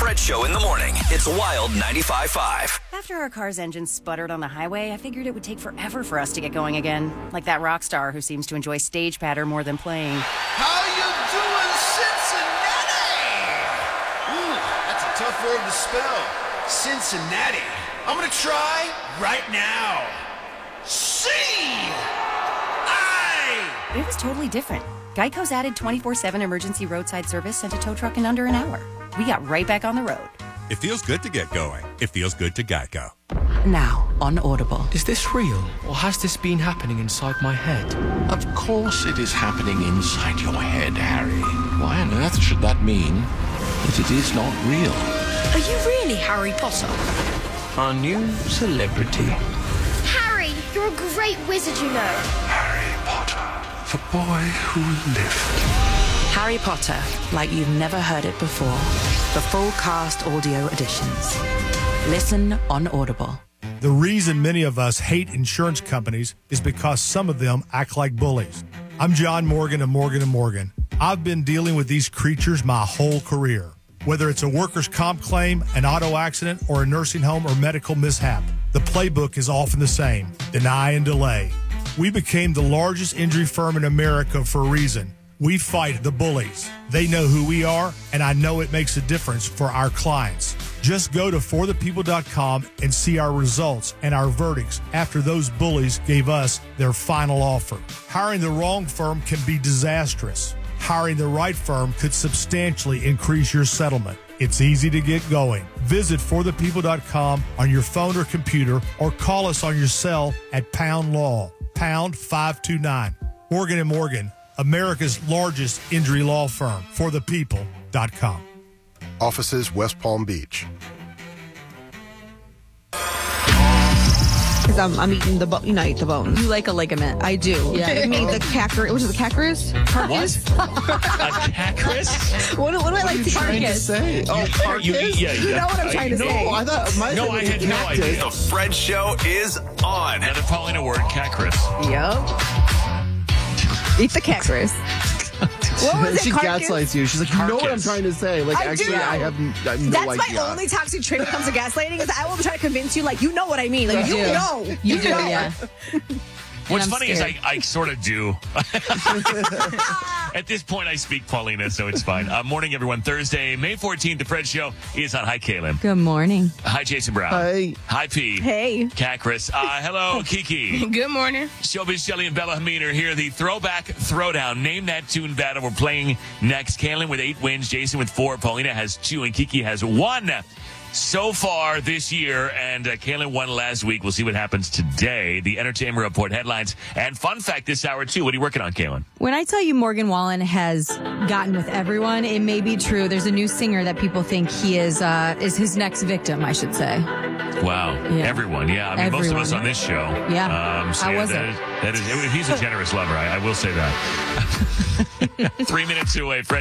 Fred Show in the morning. It's Wild 95.5. After our car's engine sputtered on the highway, I figured it would take forever for us to get going again. Like that rock star who seems to enjoy stage patter more than playing. How you doing, Cincinnati? Ooh, that's a tough word to spell. Cincinnati. I'm gonna try right now. But it was totally different. Geico's added 24/7 emergency roadside service, sent a tow truck in under an hour. We got right back on the road. It feels good to get going. It feels good to Geico. Now on Audible. Is this real, or has this been happening inside my head? Of course it is happening inside your head, Harry. Why on earth should that mean that it is not real? Are you really Harry Potter? Our new celebrity. Harry, you're a great wizard, you know. Harry Potter, the boy who lived. Harry Potter, like you've never heard it before. The full cast audio editions. Listen on Audible. The reason many of us hate insurance companies is because some of them act like bullies. I'm John Morgan of Morgan & Morgan. I've been dealing with these creatures my whole career. Whether it's a workers' comp claim, an auto accident, or a nursing home or medical mishap, the playbook is often the same: deny and delay. We became the largest injury firm in America for a reason. We fight the bullies. They know who we are, and I know it makes a difference for our clients. Just go to forthepeople.com and see our results and our verdicts after those bullies gave us their final offer. Hiring the wrong firm can be disastrous. Hiring the right firm could substantially increase your settlement. It's easy to get going. Visit forthepeople.com on your phone or computer, or call us on your cell at Pound Law, pound 529. Morgan & Morgan, America's largest injury law firm. forthepeople.com. Offices, West Palm Beach. Because I'm eating the bone. You know, I eat the bones. You like a ligament. I do. Yeah. Give me the cacris. Was it the cacris? Carcass? What? A cacris? What do I like to trying to say? Oh, carcass? You know what I'm trying to say. I thought I had no idea. The Fred Show is on. Another Paulina word, cacris. Yup. Eat the cacris. What was it? She gaslights you. She's like, you know what I'm trying to say. Like, actually, I have no idea. That's my only toxic trait when it comes to gaslighting, is I will try to convince you, like, you know what I mean. Like, you know. You do, yeah. What's funny is I sort of do. At this point, I speak Paulina, so it's fine. Morning, everyone. Thursday, May 14th, the Fred Show is on. Hi, Kaylin. Good morning. Hi, Jason Brown. Hi. Hi, P. Hey. Cacris. Hello, Kiki. Good morning. Showbiz Shelley and Bella Hameen are here. The Throwback Throwdown. Name that tune battle. We're playing next. Kaylin with 8 wins, Jason with 4, Paulina has 2, and Kiki has 1. So far this year, and Kaylin won last week. We'll see what happens today. The Entertainment Report headlines and fun fact this hour, too. What are you working on, Kaylin? When I tell you Morgan Wallen has gotten with everyone, it may be true. There's a new singer that people think he is his next victim, I should say. Wow. Yeah. Everyone, yeah. I mean, most of us on this show. Yeah. So How was that is he's a generous lover. I will say that. 3 minutes away. Fred